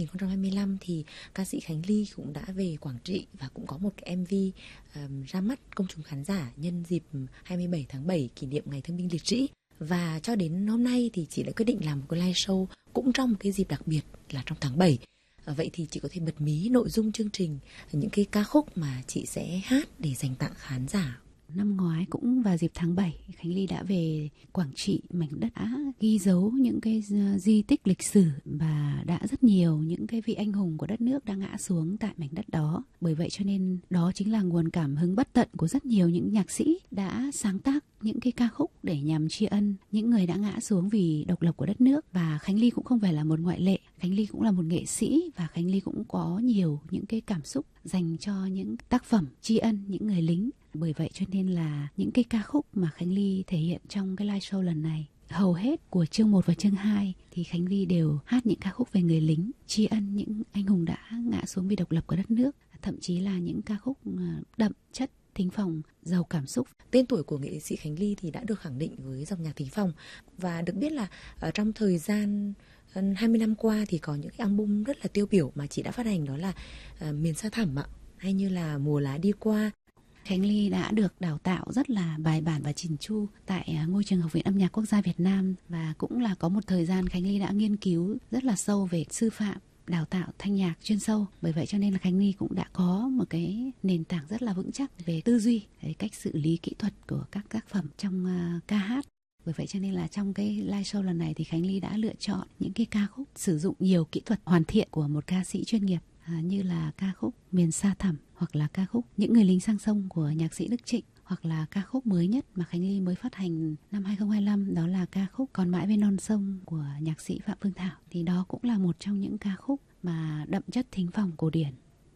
2025 thì ca sĩ Khánh Ly cũng đã về Quảng Trị và cũng có một cái MV ra mắt công chúng khán giả nhân dịp 27 tháng 7 kỷ niệm Ngày Thương binh Liệt sĩ. Và cho đến hôm nay thì chị lại quyết định làm một cái live show cũng trong một cái dịp đặc biệt là trong tháng 7. Vậy thì chị có thể bật mí nội dung chương trình, những cái ca khúc mà chị sẽ hát để dành tặng khán giả. Năm ngoái cũng vào dịp tháng 7, Khánh Ly đã về Quảng Trị, mảnh đất đã ghi dấu những cái di tích lịch sử và đã rất nhiều những cái vị anh hùng của đất nước đã ngã xuống tại mảnh đất đó. Bởi vậy cho nên đó chính là nguồn cảm hứng bất tận của rất nhiều những nhạc sĩ đã sáng tác những cái ca khúc để nhằm tri ân những người đã ngã xuống vì độc lập của đất nước. Và Khánh Ly cũng không phải là một ngoại lệ. Khánh Ly cũng là một nghệ sĩ và Khánh Ly cũng có nhiều những cái cảm xúc dành cho những tác phẩm tri ân những người lính. Bởi vậy cho nên là những cái ca khúc mà Khánh Ly thể hiện trong cái live show lần này, hầu hết của chương 1 và chương 2 thì Khánh Ly đều hát những ca khúc về người lính, tri ân những anh hùng đã ngã xuống vì độc lập của đất nước. Thậm chí là những ca khúc đậm chất thính phòng, giàu cảm xúc. Tên tuổi của nghệ sĩ Khánh Ly thì đã được khẳng định với dòng nhạc thính phòng. Và được biết là trong thời gian 20 năm qua thì có những cái album rất là tiêu biểu mà chị đã phát hành, đó là Miền Sa Thẳm ạ, hay như là Mùa Lá Đi Qua. Khánh Ly đã được đào tạo rất là bài bản và chỉn chu tại ngôi trường Học viện Âm nhạc Quốc gia Việt Nam, và cũng là có một thời gian Khánh Ly đã nghiên cứu rất là sâu về sư phạm, đào tạo thanh nhạc chuyên sâu. Bởi vậy cho nên là Khánh Ly cũng đã có một cái nền tảng rất là vững chắc về tư duy, cách xử lý kỹ thuật của các tác phẩm trong ca hát. Bởi vậy cho nên là trong cái live show lần này thì Khánh Ly đã lựa chọn những cái ca khúc sử dụng nhiều kỹ thuật hoàn thiện của một ca sĩ chuyên nghiệp, như là ca khúc Miền Sa Thẳm, hoặc là ca khúc Những Người Lính Sang Sông của nhạc sĩ Đức Trịnh, hoặc là ca khúc mới nhất mà Khánh Ly mới phát hành năm 2025, đó là ca khúc Còn Mãi Bên Non Sông của nhạc sĩ Phạm Phương Thảo. Thì đó cũng là một trong những ca khúc mà đậm chất thính phòng cổ điển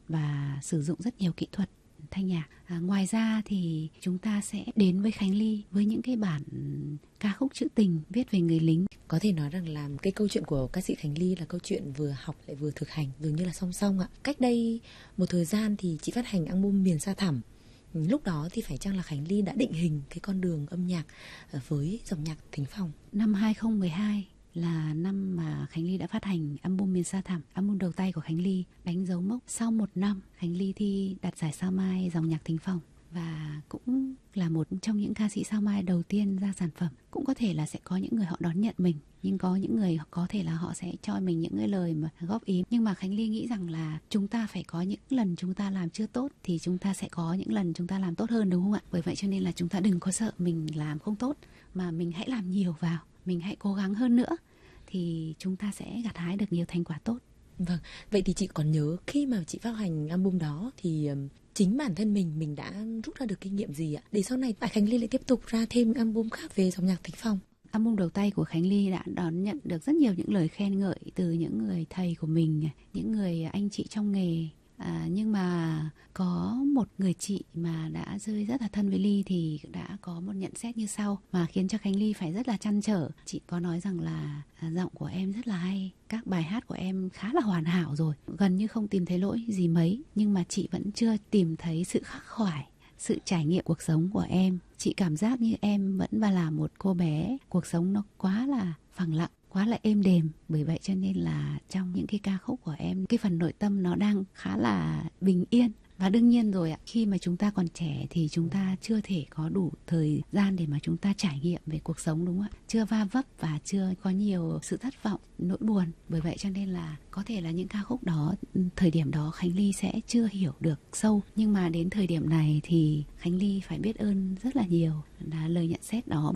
và sử dụng rất nhiều kỹ thuật thanh nhạc. Ngoài ra thì chúng ta sẽ đến với Khánh Ly với những cái bản ca khúc trữ tình viết về người lính. Có thể nói rằng là cái câu chuyện của ca sĩ Khánh Ly là câu chuyện vừa học lại vừa thực hành, dường như là song song ạ. Cách đây một thời gian thì chị phát hành album Miền Sa Thẳm. Lúc đó thì phải chăng là Khánh Ly đã định hình cái con đường âm nhạc với dòng nhạc thính phòng? Năm 2012 là năm mà Khánh Ly đã phát hành album Miền Sa Thẳm, album đầu tay của Khánh Ly, đánh dấu mốc sau một năm Khánh Ly thi đạt giải Sao Mai dòng nhạc thính phòng, và cũng là một trong những ca sĩ Sao Mai đầu tiên ra sản phẩm. Cũng có thể là sẽ có những người họ đón nhận mình, nhưng có những người có thể là họ sẽ cho mình những cái lời mà góp ý. Nhưng mà Khánh Ly nghĩ rằng là chúng ta phải có những lần chúng ta làm chưa tốt thì chúng ta sẽ có những lần chúng ta làm tốt hơn, đúng không ạ? Bởi vậy cho nên là chúng ta đừng có sợ mình làm không tốt, mà mình hãy làm nhiều vào, mình hãy cố gắng hơn nữa thì chúng ta sẽ gặt hái được nhiều thành quả tốt. Vâng, vậy thì chị còn nhớ khi mà chị phát hành album đó thì chính bản thân mình đã rút ra được kinh nghiệm gì ạ? Để sau này Khánh Ly lại tiếp tục ra thêm album khác về dòng nhạc thính phòng. Album đầu tay của Khánh Ly đã đón nhận được rất nhiều những lời khen ngợi từ những người thầy của mình, những người anh chị trong nghề. Nhưng mà có một người chị mà đã rơi rất là thân với Ly thì đã có một nhận xét như sau mà khiến cho Khánh Ly phải rất là trăn trở. Chị có nói rằng là giọng của em rất là hay, các bài hát của em khá là hoàn hảo rồi, gần như không tìm thấy lỗi gì mấy, nhưng mà chị vẫn chưa tìm thấy sự khắc khoải, sự trải nghiệm cuộc sống của em. Chị cảm giác như em vẫn là một cô bé, cuộc sống nó quá là phẳng lặng, quá là êm đềm. Bởi vậy cho nên là trong những cái ca khúc của em, cái phần nội tâm nó đang khá là bình yên. Và đương nhiên rồi ạ, khi mà chúng ta còn trẻ thì chúng ta chưa thể có đủ thời gian để mà chúng ta trải nghiệm về cuộc sống, đúng không ạ? Chưa va vấp và chưa có nhiều sự thất vọng, nỗi buồn. Bởi vậy cho nên là có thể là những ca khúc đó, thời điểm đó Khánh Ly sẽ chưa hiểu được sâu. Nhưng mà đến thời điểm này thì Khánh Ly phải biết ơn rất là nhiều là lời nhận xét đó.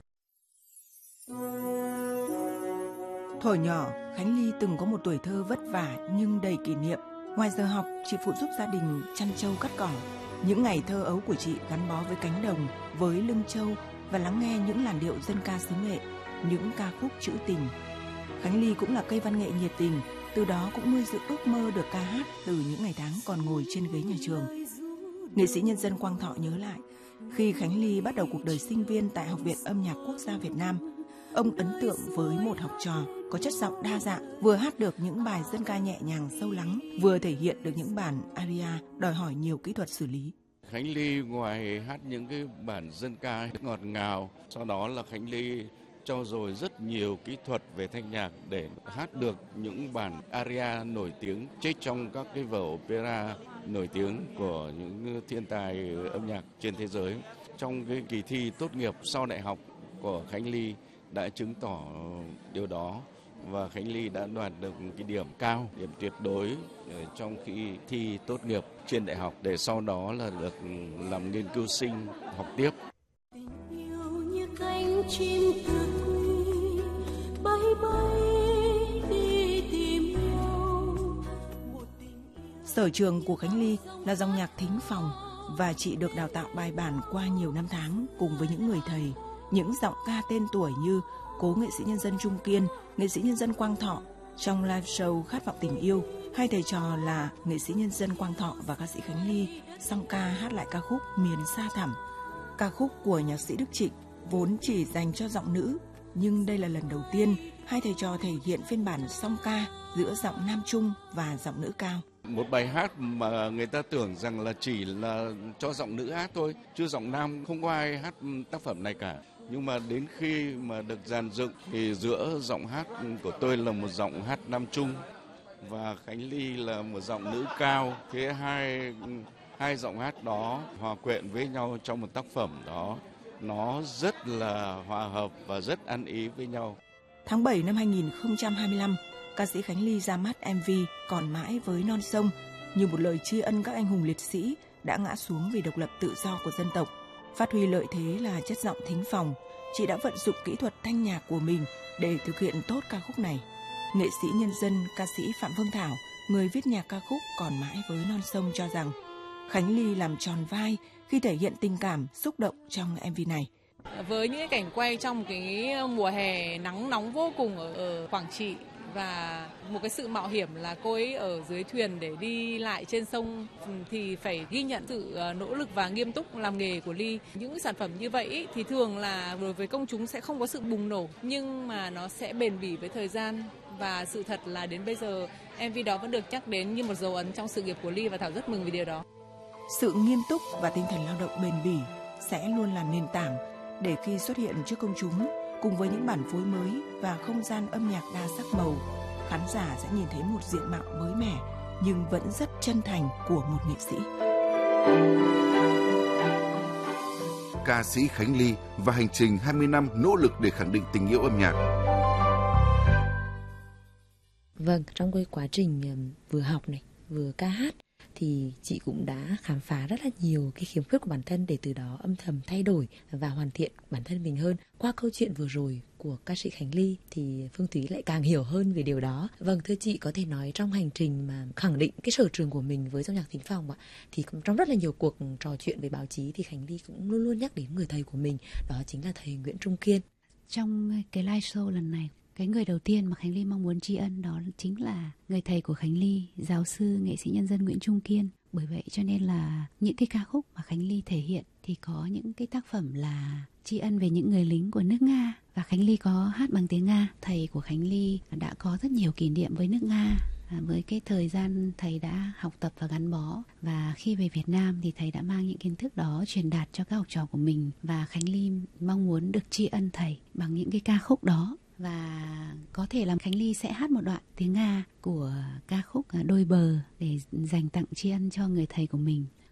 Thuở nhỏ, Khánh Ly từng có một tuổi thơ vất vả nhưng đầy kỷ niệm. Ngoài giờ học, chị phụ giúp gia đình chăn trâu cắt cỏ. Những ngày thơ ấu của chị gắn bó với cánh đồng, với lưng trâu và lắng nghe những làn điệu dân ca xứ Nghệ, những ca khúc trữ tình. Khánh Ly cũng là cây văn nghệ nhiệt tình, từ đó cũng nuôi dưỡng ước mơ được ca hát từ những ngày tháng còn ngồi trên ghế nhà trường. Nghệ sĩ nhân dân Quang Thọ nhớ lại, khi Khánh Ly bắt đầu cuộc đời sinh viên tại Học viện Âm nhạc Quốc gia Việt Nam, ông ấn tượng với một học trò có chất giọng đa dạng, vừa hát được những bài dân ca nhẹ nhàng sâu lắng, vừa thể hiện được những bản aria đòi hỏi nhiều kỹ thuật xử lý. Khánh Ly ngoài hát những cái bản dân ca ngọt ngào, sau đó là Khánh Ly trau dồi rất nhiều kỹ thuật về thanh nhạc để hát được những bản aria nổi tiếng trích trong các cái vở opera nổi tiếng của những thiên tài âm nhạc trên thế giới. Trong cái kỳ thi tốt nghiệp sau đại học của Khánh Ly đã chứng tỏ điều đó, và Khánh Ly đã đoạt được cái điểm cao, điểm tuyệt đối trong khi thi tốt nghiệp trên đại học, để sau đó là được làm nghiên cứu sinh học tiếp. Tình yêu như cánh chim từ quy bay bay đi tìm nhau. Sở trường của Khánh Ly là dòng nhạc thính phòng, và chị được đào tạo bài bản qua nhiều năm tháng cùng với những người thầy, những giọng ca tên tuổi như cố nghệ sĩ nhân dân Trung Kiên, nghệ sĩ nhân dân Quang Thọ. Trong live show Khát vọng tình yêu, hai thầy trò là nghệ sĩ nhân dân Quang Thọ và ca sĩ Khánh Ly song ca hát lại ca khúc Miền Sa Thẳm. Ca khúc của nhạc sĩ Đức Trịnh vốn chỉ dành cho giọng nữ, nhưng đây là lần đầu tiên hai thầy trò thể hiện phiên bản song ca giữa giọng nam trung và giọng nữ cao. Một bài hát mà người ta tưởng rằng là chỉ là cho giọng nữ hát thôi, chứ giọng nam không có ai hát tác phẩm này cả. Nhưng mà đến khi mà được dàn dựng thì giữa giọng hát của tôi là một giọng hát nam trung và Khánh Ly là một giọng nữ cao. Thế hai giọng hát đó hòa quyện với nhau trong một tác phẩm đó, nó rất là hòa hợp và rất ăn ý với nhau. Tháng 7 năm 2025, ca sĩ Khánh Ly ra mắt MV Còn mãi với non sông, như một lời tri ân các anh hùng liệt sĩ đã ngã xuống vì độc lập tự do của dân tộc. Phát huy lợi thế là chất giọng thính phòng, chị đã vận dụng kỹ thuật thanh nhạc của mình để thực hiện tốt ca khúc này. Nghệ sĩ nhân dân ca sĩ Phạm Phương Thảo, người viết nhạc ca khúc Còn mãi với non sông, cho rằng Khánh Ly làm tròn vai khi thể hiện tình cảm xúc động trong MV này. Với những cái cảnh quay trong cái mùa hè nắng nóng vô cùng ở Quảng Trị, và một cái sự mạo hiểm là cô ấy ở dưới thuyền để đi lại trên sông, thì phải ghi nhận sự nỗ lực và nghiêm túc làm nghề của Ly. Những sản phẩm như vậy thì thường là đối với công chúng sẽ không có sự bùng nổ, nhưng mà nó sẽ bền bỉ với thời gian. Và sự thật là đến bây giờ MV đó vẫn được nhắc đến như một dấu ấn trong sự nghiệp của Ly, và Thảo rất mừng vì điều đó. Sự nghiêm túc và tinh thần lao động bền bỉ sẽ luôn là nền tảng để khi xuất hiện trước công chúng, cùng với những bản phối mới và không gian âm nhạc đa sắc màu, khán giả sẽ nhìn thấy một diện mạo mới mẻ nhưng vẫn rất chân thành của một nghệ sĩ. Ca sĩ Khánh Ly và hành trình 20 năm nỗ lực để khẳng định tình yêu âm nhạc. Vâng, trong cái quá trình vừa học này, vừa ca hát thì chị cũng đã khám phá rất là nhiều cái khiếm khuyết của bản thân, để từ đó âm thầm thay đổi và hoàn thiện bản thân mình hơn. Qua câu chuyện vừa rồi của ca sĩ Khánh Ly thì Phương Thúy lại càng hiểu hơn về điều đó. Vâng, thưa chị, có thể nói trong hành trình mà khẳng định cái sở trường của mình với dòng nhạc thính phòng ạ, thì trong rất là nhiều cuộc trò chuyện với báo chí thì Khánh Ly cũng luôn luôn nhắc đến người thầy của mình, đó chính là thầy Nguyễn Trung Kiên. Trong cái live show lần này, cái người đầu tiên mà Khánh Ly mong muốn tri ân đó chính là người thầy của Khánh Ly, giáo sư nghệ sĩ nhân dân Nguyễn Trung Kiên. Bởi vậy cho nên là những cái ca khúc mà Khánh Ly thể hiện thì có những cái tác phẩm là tri ân về những người lính của nước Nga, và Khánh Ly có hát bằng tiếng Nga. Thầy của Khánh Ly đã có rất nhiều kỷ niệm với nước Nga, với cái thời gian thầy đã học tập và gắn bó, và khi về Việt Nam thì thầy đã mang những kiến thức đó truyền đạt cho các học trò của mình, và Khánh Ly mong muốn được tri ân thầy bằng những cái ca khúc đó. Và có thể là Khánh Ly sẽ hát một đoạn tiếng Nga của ca khúc Đôi bờ để dành tặng tri ân cho người thầy của mình.